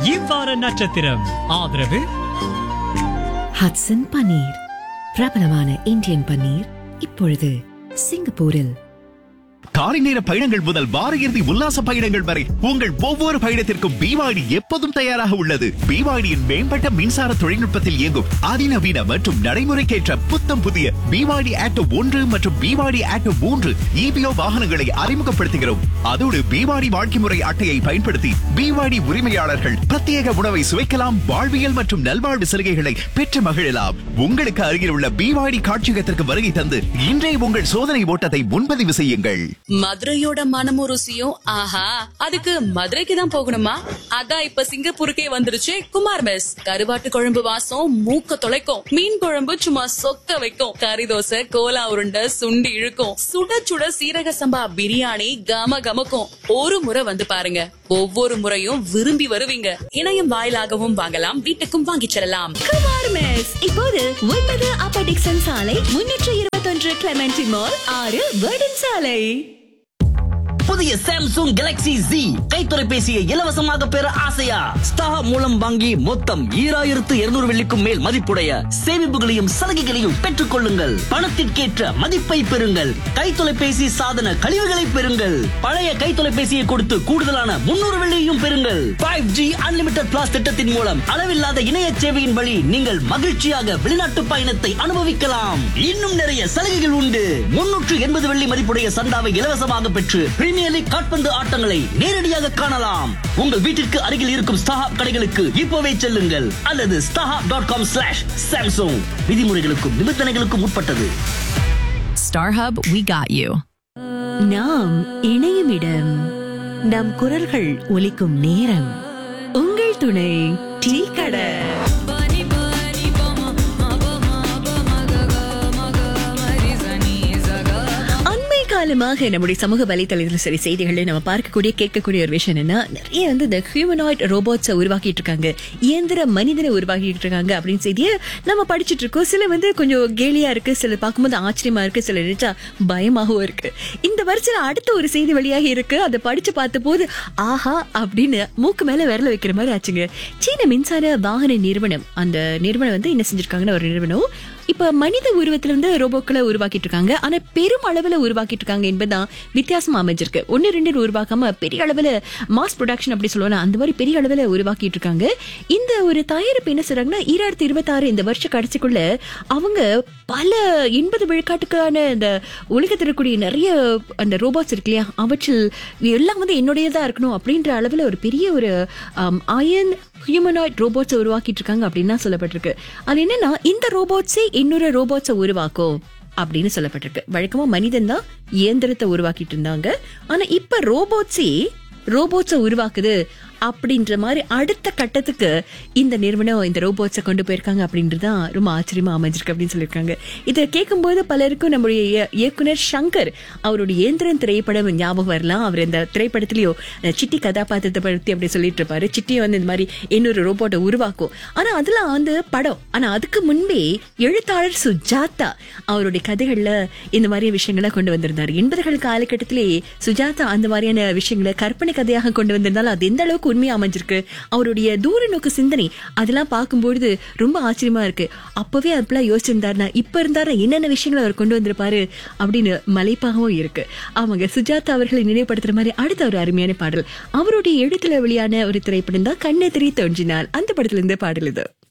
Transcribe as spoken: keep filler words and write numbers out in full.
இவ்வார நட்சத்திரம் ஆதரவு ஹட்சன் பன்னீர், பிரபலமான இந்தியன் பன்னீர், இப்பொழுது சிங்கப்பூரில். காலை நேர பயணங்கள் முதல் வார இறுதி உல்லாச பயணங்கள் வரை உங்கள் ஒவ்வொரு பயணத்திற்கும் பிவாடி எப்போதும் தயாராக உள்ளது. பிவாடியின் மேம்பட்ட மின்சார தொழில்நுட்பத்தில் இயங்கும் அதிநவீன மற்றும் நடைமுறைக்கேற்ற புத்தம் புதிய பிவாடி ஆட்டோ ஒன்று மற்றும் பிவாடி ஆட்டோ மூன்று இபிஓ வாகனங்களை அறிமுகப்படுத்துகிறோம். அதோடு பிவாடி வாழ்க்கை முறை அட்டையை பயன்படுத்தி பிவாடி உரிமையாளர்கள் பிரத்யேக உணவை சுவைக்கலாம், வாழ்வியல் மற்றும் நல்வாழ்வு சலுகைகளை பெற்று மகிழலாம். உங்களுக்கு அருகில் உள்ள பிவாடி காட்சியகத்திற்கு வருகை தந்து இன்றைய உங்கள் சோதனை ஓட்டத்தை முன்பதிவு செய்யுங்கள். மதுரையோட மனமும் ருசியும் ஆஹா, அதுக்கு மதுரைக்கு தான் போகணுமா? அதான் இப்ப சிங்கப்பூருக்கே வந்துருச்சு குமார் மெஸ். கருவாட்டு குழம்பு வாசம் மூக்க தொலைக்கும், மீன் குழம்பு சும்மா சொக்க வைக்கும், கறி தோசை, கோலா உருண்டை, சுண்டி இழுக்கும், சுட சுட சீரக சம்பா பிரியாணி கம கமக்கும். ஒரு முறை வந்து பாருங்க, ஒவ்வொரு முறையும் விரும்பி வருவீங்க. இணையம் வாயிலாகவும் வாங்கலாம், வீட்டுக்கும் வாங்கிச் செல்லலாம். குமார் மெஸ் இப்போது ஒன்பது அப்பர் டிக்சன் சாலை, முன்னூற்று இருபத்தொன்று கிளமெண்டி மால், ஆறு வேர்டன் சாலை. புதிய சாம்சங் கேலக்ஸி Z கைத்தொலைபேசியை இலவசமாக பெற ஆசையா? ஸ்டார் மூலம் வாங்கி மொத்தம் ஈராயிரத்து இருநூறு வெள்ளிக்கும் மேல் மதிப்புடைய சேமிப்புகளையும் சலுகைகளையும் பெற்றுக் கொள்ளுங்கள். பணத்திற்கேற்ற மதிப்பை பெறுங்கள். கைத்தொலைபேசி சாதன கழிவுகளை பெறுங்கள். பழைய கைத்தொலைபேசியை கொடுத்து கூடுதலான முன்னூறு வெள்ளியையும் பெறுங்கள். ஃபைவ் ஜி அன்லிமிடெட் பிளாஸ் திட்டத்தின் மூலம் அளவில்லாத இணைய சேவையின் வழி நீங்கள் மகிழ்ச்சியாக வெளிநாட்டு பயணத்தை அனுபவிக்கலாம். இன்னும் நிறைய சலுகைகள் உண்டு. முன்னூற்று எண்பது வெள்ளி மதிப்புடைய சந்தாவை இலவசமாக பெற்று பிரீமியர் லீக் கால்பந்து ஆட்டங்களை நேரடியாக காணலாம். உங்கள் வீட்டிற்கு அருகில் இருக்கும் ஸ்டாஹாப் கடைகளுக்கு இப்போவே செல்லுங்கள் அல்லது StarHub dot com slash Samsung. விதிமுறைகளுக்கும் நிபந்தனைகளுக்கும் உட்பட்டது. StarHub, we got you. நாம் இணையும் இடம், நம் குரல்கள் ஒலிக்கும் நேரம், உங்கள் துணை டீ கடை. காலமாக நம்முடைய சமூக வலைத்தளத்தில் சரி செய்திகளை நம்ம பார்க்கக்கூடிய கேட்கக்கூடிய ஒரு விஷயம் என்னன்னா, நிறைய வந்து இந்த ஹியூமனாய்ட் ரோபோட்ஸை உருவாக்கிட்டு இருக்காங்க, இயந்திர மனிதனை உருவாக்கிட்டு இருக்காங்க அப்படின்னு செய்தியை நம்ம படிச்சுட்டு இருக்கோம். சில வந்து கொஞ்சம் கேலியா இருக்கு, சில பார்க்கும்போது ஆச்சரியமா இருக்கு, சில நினைச்சா பயமாகவும் இருக்கு. இந்த வருஷம் அடுத்த ஒரு செய்தி வழியாக இருக்கு, அதை படிச்சு பார்த்த போது ஆஹா அப்படின்னு மூக்கு மேல விரல வைக்கிற மாதிரி ஆச்சுங்க. சீன மின்சார வாகன நிறுவனம், அந்த நிறுவனம் வந்து என்ன செஞ்சிருக்காங்கன்னா, ஒரு நிறுவனம் இப்ப மனித உருவத்துல இருந்து ரோபோக்களை உருவாக்கிட்டு இருக்காங்க. ஆனா பெரும் அளவுல உருவாக்கிட்டு இருக்காங்க என்பதுதான் வித்தியாசமா அமைஞ்சிருக்கு. ஒன்னு ரெண்டு உருவாக்காம பெரிய அளவுல மாஸ் ப்ரொடக்ஷன் அப்படி சொல்லுவாங்க, அந்த மாதிரி பெரிய அளவுல உருவாக்கிட்டு இருக்காங்க. இந்த ஒரு தயாரிப்பு என்ன சொல்றாங்கன்னா, ஈராயிரத்தி இருபத்தி ஆறு இந்த வருஷம் கடைசிக்குள்ள அவங்க பல எண்பது விழுக்காட்டுக்கான இந்த உலகத்தில் இருக்கக்கூடிய நிறைய அந்த ரோபோட்ஸ் இருக்கு இல்லையா, அவற்றில் எல்லாம் வந்து என்னுடையதா இருக்கணும் அப்படின்ற அளவுல ஒரு பெரிய ஒரு அயன் ஹியூமனாய்ட் ரோபோட்ஸை உருவாக்கிட்டு இருக்காங்க அப்படின்னு சொல்லப்பட்டிருக்கு. அது என்னன்னா, இந்த ரோபோட்ஸே இன்னொரு ரோபோட்ஸை உருவாக்கும் அப்படின்னு சொல்லப்பட்டிருக்கு. வழக்கமா மனிதன் தான் இயந்திரத்தை உருவாக்கிட்டு இருந்தாங்க, ஆனா இப்ப ரோபோட்ஸே ரோபோட்ஸை உருவாக்குது அப்படின்ற மாதிரி அடுத்த கட்டத்துக்கு இந்த நிறுவனம் இந்த ரோபோட்ஸை கொண்டு போயிருக்காங்க அப்படின்றதுதான் ரொம்ப ஆச்சரியமா அமைஞ்சிருக்கு அப்படின்னு சொல்லியிருக்காங்க. இதை கேட்கும்போது பலருக்கும் நம்முடைய இயக்குனர் சங்கர் அவருடைய இயந்திரன் திரைப்படம் ஞாபகம் வரலாம். அவர் இந்த திரைப்படத்திலேயோ சிட்டி கதாபாத்திரத்தை பற்றி அப்படி சொல்லிட்டு இருப்பாரு. சிட்டியை வந்து இந்த மாதிரி இன்னொரு ரோபோட்டை உருவாக்கும். ஆனா அதெல்லாம் வந்து படம். ஆனா அதுக்கு முன்பே எழுத்தாளர் சுஜாதா அவருடைய கதைகள்ல இந்த மாதிரி விஷயங்களை கொண்டு வந்திருந்தாரு. எண்பதுகள் காலகட்டத்திலேயே சுஜாதா அந்த மாதிரியான விஷயங்களை கற்பனை கதையாக கொண்டு வந்திருந்தாலும் அது எந்த அளவுக்கு உண்மையா அமைஞ்சிருக்கு, அவருடைய தூர நோக்கு சிந்தனை அதெல்லாம் பார்க்கும்போது ரொம்ப ஆச்சரியமா இருக்கு. அப்பவே அப்படிலாம் யோசிச்சிருந்தாருன்னா இப்ப இருந்தாரு என்னென்ன விஷயங்களை அவர் கொண்டு வந்திருப்பாரு அப்படின்னு மலைப்பாகவும் இருக்கு. அவங்க சுஜாதா அவர்களை நினைவுபடுத்துற மாதிரி அடுத்த ஒரு அருமையான பாடல் அவருடைய எழுத்துல வெளியான ஒரு திரைப்படம் தான் கண்ணெதிரி தோன்றினார். அந்த படத்துல இருந்து பாடல் இது.